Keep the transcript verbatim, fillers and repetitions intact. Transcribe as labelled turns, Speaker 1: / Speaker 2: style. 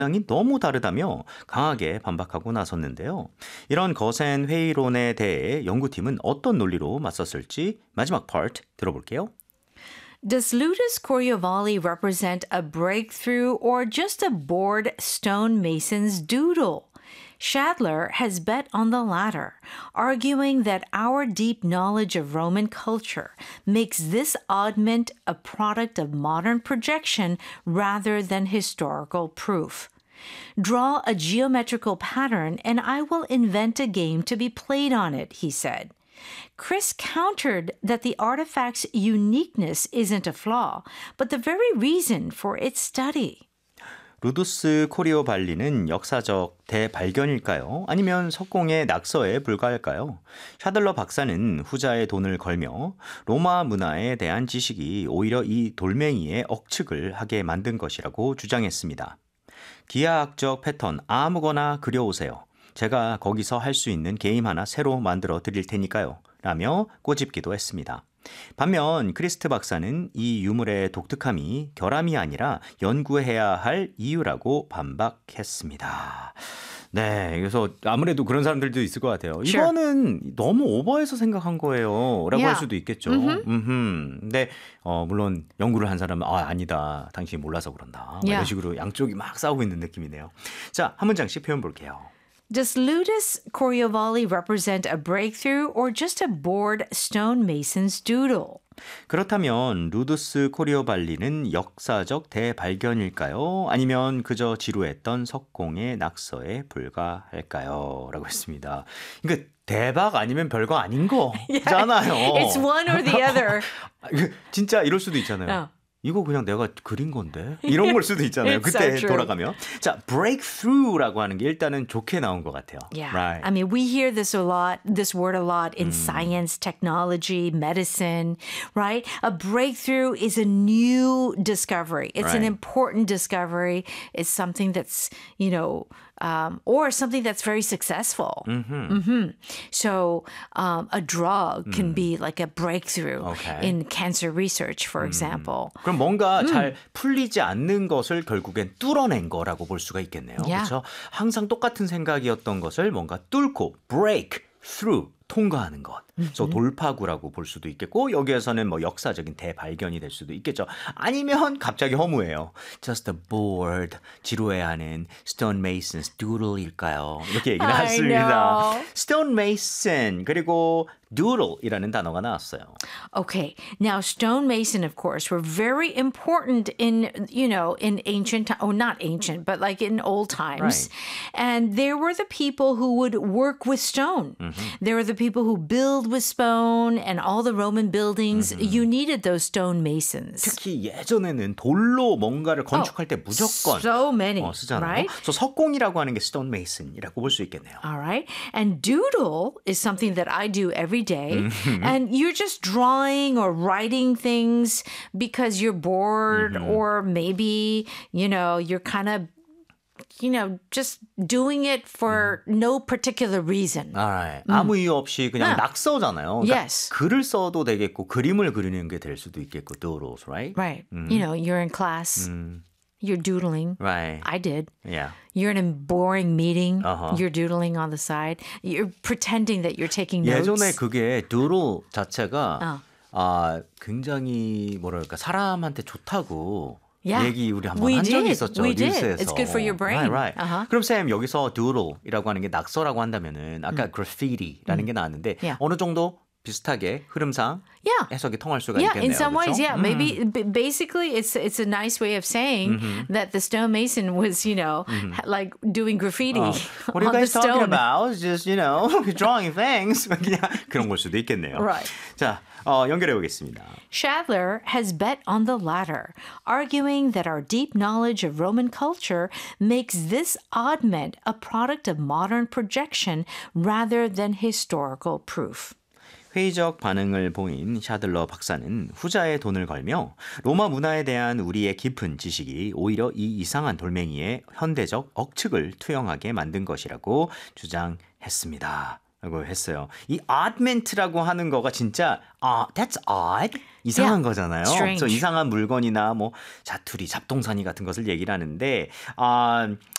Speaker 1: 주장이 너무 다르다며 강하게 반박하고 나섰는데요. 이런 거센 회의론에 대해 연구팀은 어떤 논리로 맞섰을지 마지막 파트 들어볼게요.
Speaker 2: Does Ludus Coriovalli represent a breakthrough or just a bored stonemason's doodle? Shadler has bet on the latter, arguing that our deep knowledge of Roman culture makes this oddment a product of modern projection rather than historical proof. Draw a geometrical pattern and I will invent a game to be played on it, he said. Chris countered that the artifact's uniqueness isn't a flaw, but the very reason for its study.
Speaker 1: 루두스 코리오 발리는 역사적 대발견일까요? 아니면 석공의 낙서에 불과할까요? 샤들러 박사는 후자의 돈을 걸며 로마 문화에 대한 지식이 오히려 이 돌멩이의 억측을 하게 만든 것이라고 주장했습니다. 기하학적 패턴 아무거나 그려오세요. 제가 거기서 할 수 있는 게임 하나 새로 만들어 드릴 테니까요. 라며 꼬집기도 했습니다. 반면 크리스트 박사는 이 유물의 독특함이 결함이 아니라 연구해야 할 이유라고 반박했습니다. 네, 그래서 아무래도 그런 사람들도 있을 것 같아요.
Speaker 2: Sure.
Speaker 1: 이거는 너무 오버해서 생각한 거예요. 라고
Speaker 2: Yeah.
Speaker 1: 할 수도 있겠죠.
Speaker 2: Mm-hmm.
Speaker 1: 음흠. 근데 어, 물론 연구를 한 사람은 아, 아니다. 당신이 몰라서 그런다. 뭐
Speaker 2: Yeah.
Speaker 1: 이런 식으로 양쪽이 막 싸우고 있는 느낌이네요. 자, 한 문장씩 표현 볼게요.
Speaker 2: Does Ludus Coriovalli represent a breakthrough or just a bored stonemason's doodle?
Speaker 1: 그렇다면 루두스 코리오발리는 역사적 대발견일까요? 아니면 그저 지루했던 석공의 낙서에 불과할까요? 라고 했습니다. 그러니까 대박 아니면 별거 아닌 거잖아요.
Speaker 2: It's one or the other.
Speaker 1: 진짜 이럴 수도 있잖아요.
Speaker 2: 어.
Speaker 1: 이거 그냥 내가 그린 건데? 이런 걸 수도 있잖아요.
Speaker 2: It's
Speaker 1: 그때
Speaker 2: so true.
Speaker 1: 돌아가면. 자, breakthrough라고 하는 게 일단은 좋게 나온 것 같아요.
Speaker 2: Yeah.
Speaker 1: Right.
Speaker 2: I mean, we hear this a lot, this word a lot in science, technology, medicine, right? A breakthrough is a new discovery. It's an
Speaker 1: Right.
Speaker 2: important discovery. It's something that's, you know, um, or something that's very successful.
Speaker 1: Mm-hmm.
Speaker 2: Mm-hmm. So um, a drug can be like a breakthrough
Speaker 1: Okay.
Speaker 2: in cancer research, for example.
Speaker 1: 그럼 뭔가 잘 풀리지 않는 것을 결국엔 뚫어낸 거라고 볼 수가 있겠네요.
Speaker 2: Yeah.
Speaker 1: 그렇죠? 항상 똑같은 생각이었던 것을 뭔가 뚫고 break through 통과하는 것. 그래서 돌파구라고 볼 수도 있겠고 여기에서는 뭐 역사적인 대발견이 될 수도 있겠죠. 아니면 갑자기 허무해요. Just a bored, 지루해하는 stonemason's doodle일까요? 이렇게 얘기를
Speaker 2: I
Speaker 1: 했습니다.
Speaker 2: know.
Speaker 1: stonemason 그리고 doodle이라는 단어가 나왔어요.
Speaker 2: Okay. Now, stonemason, of course, were very important in, you know, in ancient, ti- oh, not ancient, but like in old times.
Speaker 1: Right.
Speaker 2: And there were the people who would work with stone. There were the people who build with stone and all the Roman buildings. You needed those stonemasons.
Speaker 1: 특히 예전에는 돌로 뭔가를 건축할 때 무조건
Speaker 2: So many,
Speaker 1: 어, 쓰잖아요.
Speaker 2: right?
Speaker 1: 그래서 석공이라고 하는 게 stonemason이라고 볼 수 있겠네요.
Speaker 2: All right. And doodle is something that I do every day. And you're just drawing or writing things because you're bored or maybe, you know, you're kind of, you know, just doing it for no particular reason.
Speaker 1: 아, 아무 이유 없이 그냥
Speaker 2: 아.
Speaker 1: 낙서잖아요. 그러니까
Speaker 2: Yes.
Speaker 1: 글을 써도 되겠고 그림을 그리는 게 될 수도 있겠고 doodles, right?
Speaker 2: Right. You know, you're in class. You're doodling.
Speaker 1: Right.
Speaker 2: I did.
Speaker 1: Yeah.
Speaker 2: You're in a boring meeting.
Speaker 1: Uh-huh.
Speaker 2: You're doodling on the side. You're pretending that you're taking notes.
Speaker 1: 예전에 그게 doodle 자체가
Speaker 2: 어.
Speaker 1: 아, 굉장히 뭐랄까 사람한테 좋다고
Speaker 2: Yeah.
Speaker 1: 얘기 우리 한번
Speaker 2: We
Speaker 1: 한 적이
Speaker 2: did.
Speaker 1: 있었죠.
Speaker 2: We did.
Speaker 1: 뉴스에서.
Speaker 2: It's good for your brain.
Speaker 1: Right, right.
Speaker 2: Uh-huh.
Speaker 1: 그럼 쌤 여기서 doodle이라고 하는 게 낙서라고 한다면은 아까 graffiti라는 게 나왔는데
Speaker 2: Yeah.
Speaker 1: 어느 정도 비슷하게 흐름상
Speaker 2: Yeah.
Speaker 1: 해석이 통할 수가
Speaker 2: Yeah,
Speaker 1: 있겠네요.
Speaker 2: in some ways,
Speaker 1: 그렇죠?
Speaker 2: yeah. Maybe b- basically it's it's a nice way of saying that the stonemason was, you know, ha- like doing graffiti
Speaker 1: 어, What are you
Speaker 2: on the
Speaker 1: guys talking
Speaker 2: stone.
Speaker 1: about? Just, you know, drawing things. 그냥 그런 걸 수도 있겠네요.
Speaker 2: Right.
Speaker 1: 자, 어, 연결해 보겠습니다.
Speaker 2: Shadler has bet on the latter, arguing that our deep knowledge of Roman culture makes this oddment a product of modern projection rather than historical proof.
Speaker 1: 회의적 반응을 보인 샤들러 박사는 후자의 돈을 걸며 로마 문화에 대한 우리의 깊은 지식이 오히려 이 이상한 돌멩이의 현대적 억측을 투영하게 만든 것이라고 주장했습니다. 라고 했어요. 이 oddment라고 하는 거가 진짜 아, that's odd. 이상한
Speaker 2: Yeah,
Speaker 1: 거잖아요.
Speaker 2: strange.
Speaker 1: 그래서 이상한 물건이나 뭐 자투리, 잡동사니 같은 것을 얘기를 하는데 아,